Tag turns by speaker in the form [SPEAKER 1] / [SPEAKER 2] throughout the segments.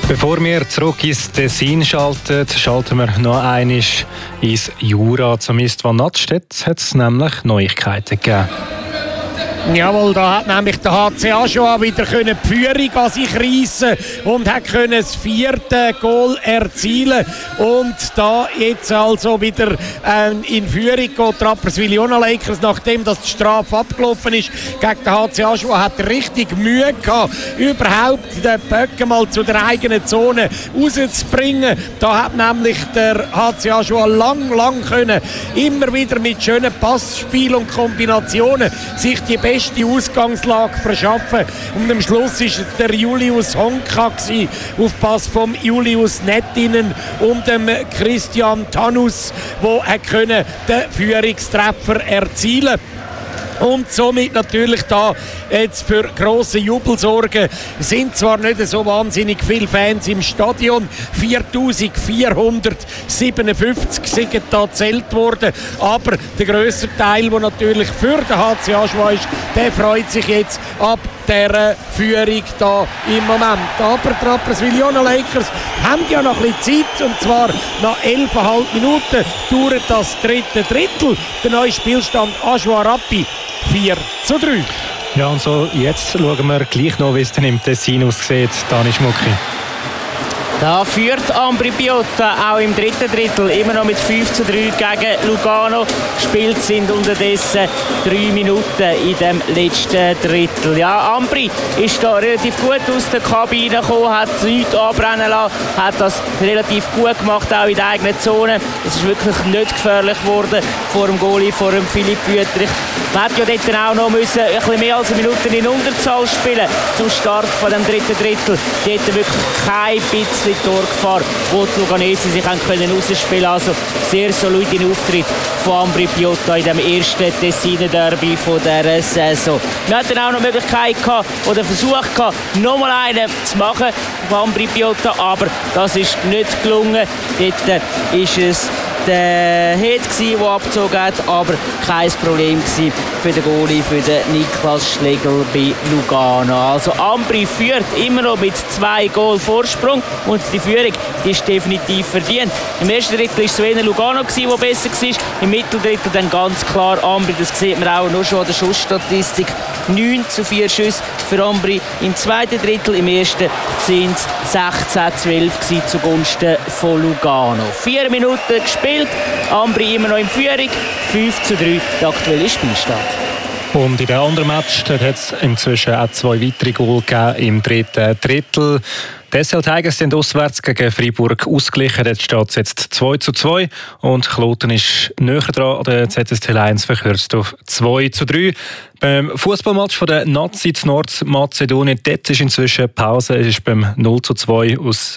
[SPEAKER 1] Bevor wir zurück ins Tessin schalten wir noch einmal ins Jura. Zumindest von Nadstedt hat es nämlich Neuigkeiten gegeben.
[SPEAKER 2] Jawohl, da hat nämlich der HC Ajoa wieder die Führung an sich reissen und hat das 4. Goal erzielen. Und da jetzt also wieder in Führung geht Rapperswil Jona Lakers, nachdem das die Strafe abgelaufen ist gegen den HC Ajoa, hat er richtig Mühe gehabt, überhaupt den Böcken mal zu der eigenen Zone rauszubringen. Da hat nämlich der HC Ajoa lang können, immer wieder mit schönen Passspielen und Kombinationen sich die beste Ausgangslage verschaffen. Und am Schluss war es der Julius Honka auf Pass vom Julius Nettinen und dem Christian Tanus, der den Führungstreffer erzielen konnte. Und somit natürlich da jetzt für grosse Jubel sorgen. Es sind zwar nicht so wahnsinnig viele Fans im Stadion, 4457 sind da gezählt worden, aber der grösste Teil, der natürlich für den HC Ajoa ist, der freut sich jetzt ab dieser Führung da im Moment. Aber die Rapperswil Jona Lakers haben ja noch ein bisschen Zeit, und zwar nach 11,5 Minuten dauert das 3. Drittel. Der neue Spielstand Ajoa Rappi 4:3.
[SPEAKER 1] Ja, und so jetzt schauen wir gleich noch, wie es dann im Tessin aussieht. Dani Schmucki.
[SPEAKER 3] Da führt Ambri Piotta auch im 3. Drittel immer noch mit 5:3 gegen Lugano. Gespielt sind unterdessen 3 Minuten in dem letzten Drittel. Ja, Ambri ist da relativ gut aus der Kabine gekommen, hat nichts anbrennen lassen, hat das relativ gut gemacht, auch in der eigenen Zone. Es ist wirklich nicht gefährlich geworden vor dem Goalie, vor dem Philipp Wüthrich. Man hat ja dort auch noch müssen ein bisschen mehr als eine Minute in Unterzahl spielen zum Start von dem 3. Drittel. Dort wirklich kein bisschen Torgefahr, wo die Luganesen sich können rausspielen können. Also sehr solider Auftritt von Ambri Piotta in dem ersten Tessiner Derby von dieser Saison. Wir hatten auch noch die Möglichkeit gehabt, oder Versuch gehabt, nochmal einen zu machen von Ambri Piotta, aber das ist nicht gelungen. Dort ist es der Head, der abgezogen hat, aber kein Problem für den Goalie, für den Niklas Schlegel bei Lugano. Also Ambri führt immer noch mit 2 Goal Vorsprung und die Führung die ist definitiv verdient. Im ersten Drittel war es so eher Lugano, der besser war. Im Mitteldrittel dann ganz klar Ambri. Das sieht man auch nur schon an der Schussstatistik. 9:4 Schüsse für Ambri im zweiten Drittel. Im ersten sind es 16:12 zugunsten von Lugano. 4 Minuten gespielt. Ambri immer noch in Führung. 5:3 der aktuelle Spielstand.
[SPEAKER 1] Und in dem anderen Match hat es inzwischen auch 2 weitere Goal gegeben im 3. Drittel. Die SL Tigers sind auswärts gegen Freiburg ausgeglichen. Dort steht es jetzt 2:2 und Kloten ist näher dran an der ZST Lions, verkürzt auf 2:3. Beim Fußballmatch von der Nazi zu Nordmazedonien, dort ist inzwischen Pause. Es ist beim 0:2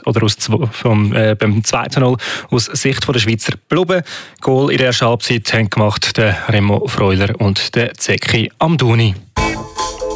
[SPEAKER 1] beim 2:0 aus Sicht der Schweizer geblieben. Goal in der ersten Halbzeit haben gemacht der Remo Freuler und der Zeki Amdouni.